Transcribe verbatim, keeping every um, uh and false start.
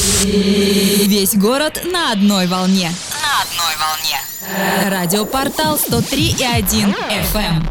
Весь город на одной волне. На одной волне. Радиопортал сто три и один эф эм.